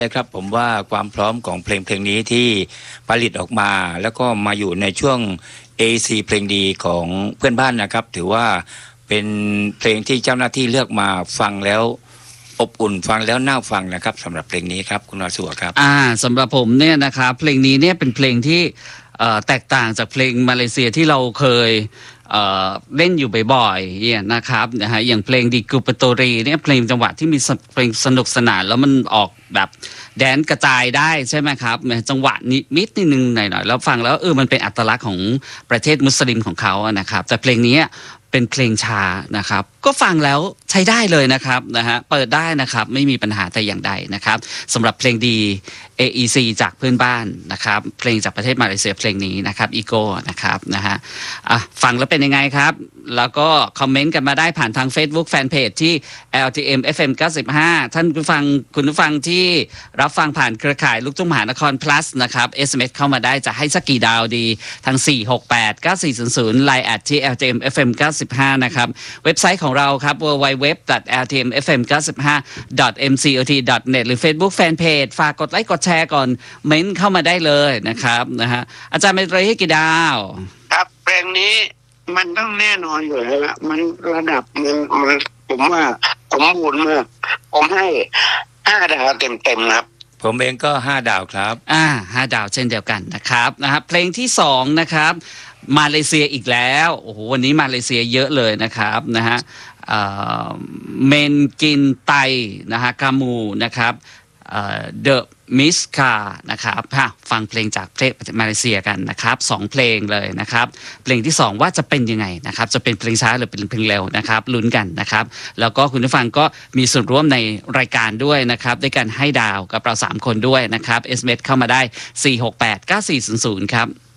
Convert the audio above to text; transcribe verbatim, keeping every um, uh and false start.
นะครับผมว่าความพร้อมของเพลงเพลงนี้ที่ผลิตออกมาแล้วก็มาอยู่ในช่วง เอ ซี เพลงดีของเพื่อนบ้านนะครับถือว่าเป็นเพลงที่เจ้าหน้าที่เลือกมาฟังแล้วอบอุ่นฟังแล้วน่าฟังนะครับสำหรับเพลงนี้ครับคุณวาสุครับอ่าสำหรับผมเนี่ยนะครับเพลงนี้เนี่ยเป็นเพลงที่เอ่อแตกต่างจากเพลงมาเลเซียที่เราเคยเอ่อเล่นอยู่บ่อยๆเนี่ยนะครับนะฮะอย่างเพลงดีกูปโตรีเนี่ยเพลงจังหวะที่มีเพลงสนุกสนานแล้วมันออกแบบแดนกระจายได้ใช่ไหมครับจังหวะนิดนิดนึงหน่อยๆแล้วฟังแล้วเออมันเป็นอัตลักษณ์ของประเทศมุสลิมของเขาอะนะครับแต่เพลงนี้เป็นเพลงช้านะครับก็ฟังแล้วใช้ได้เลยนะครับนะฮะเปิดได้นะครับไม่มีปัญหาแต่อย่างใดนะครับสำหรับเพลงดี เอ อี ซี จากเพื่อนบ้านนะครับเพลงจากประเทศมาเลเซียเพลงนี้นะครับอีโก้นะครับนะฮะอ่ะฟังแล้วเป็นยังไงครับแล้วก็คอมเมนต์กันมาได้ผ่านทาง Facebook Fanpage ที่ แอล ที เอ็ม เอฟ เอ็ม เก้าสิบห้าท่านผู้ฟังคุณผู้ฟังที่รับฟังผ่านเครือข่ายลูกทุ่งมหานคร plus นะครับ เอส เอ็ม เอส เข้ามาได้จะให้สักกี่ดาวดีทางสี่ หก แปด เก้า สี่ ศูนย์ ศูนย์ ไลน์ แอท ที่ แอล ที เอ็ม เอฟ เอ็ม เก้าสิบห้านะครับเว็บไซต์ของเราครับ ดับเบิลยู ดับเบิลยู ดับเบิลยู ดอท แอล ที เอ็ม เอฟ เอ็ม เก้าสิบห้า ดอท เอ็ม ซี โอ ที ดอท เน็ต หรือ Facebook Fanpage ฝากกดไลค์กดแชร์ก่อนเม้นเข้ามาได้เลยนะครับนะฮะอาจารย์เมตรีให้กี่ดาวครับเพลงนี้มันต้องแน่นอนอยู่แล้วละมันระดับมันมันผมว่าผมบูนมากผมให้ห้าดาวเต็มๆครับผมเองก็ห้าดาวครับอ่าห้าดาวเช่นเดียวกันนะครับนะครับเพลงที่สองนะครับมาเลเซียอีกแล้วโอ้โหวันนี้มาเลเซียเยอะเลยนะครับนะฮะเมนกินไตนะฮะกามูนะครับเดอะมิสคานะครับฟังเพลงจากประเทศมาเลเซียกันนะครับสองเพลงเลยนะครับเพลงที่สองว่าจะเป็นยังไงนะครับจะเป็นเพลงช้าหรือเป็นเพลงเร็วนะครับลุ้นกันนะครับแล้วก็คุณผู้ฟังก็มีส่วนร่วมในรายการด้วยนะครับด้วยการให้ดาวกับเราสามคนด้วยนะครับ เอส เอ็ม เอส เข้ามาได้สี่ หก แปด เก้า สี่ ศูนย์ ศูนย์ครับ